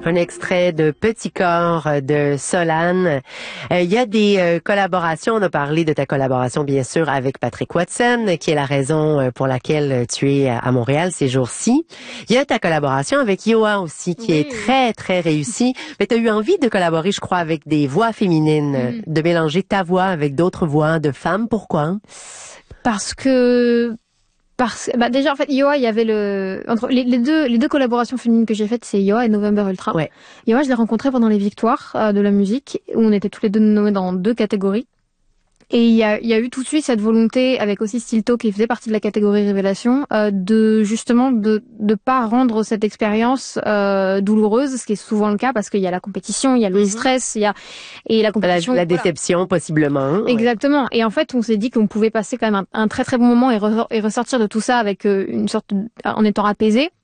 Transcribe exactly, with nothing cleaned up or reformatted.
Un extrait de Petit corps de Solane. Euh, il y a des euh, collaborations. On a parlé de ta collaboration, bien sûr, avec Patrick Watson, qui est la raison pour laquelle tu es à Montréal ces jours-ci. Il y a ta collaboration avec Yoa aussi, qui oui. est très, très réussie. Mais tu as eu envie de collaborer, je crois, avec des voix féminines, mm. de mélanger ta voix avec d'autres voix de femmes. Pourquoi? Parce que... Parce bah déjà en fait Yoa, il y avait le entre les, les deux les deux collaborations féminines que j'ai faites, c'est Yoa et November Ultra. Ouais. Yoa, je l'ai rencontré pendant les victoires euh, de la musique où on était tous les deux nommés dans deux catégories. Et il y a, il y a eu tout de suite cette volonté, avec aussi Stilto qui faisait partie de la catégorie révélation, euh, de justement de de pas rendre cette expérience euh, douloureuse, ce qui est souvent le cas parce qu'il y a la compétition, il y a le stress, il y a et la compétition, la, la déception voilà. possiblement. Exactement. Ouais. Et en fait, on s'est dit qu'on pouvait passer quand même un, un très très bon moment et, re, et ressortir de tout ça avec euh, une sorte de, en étant apaisé.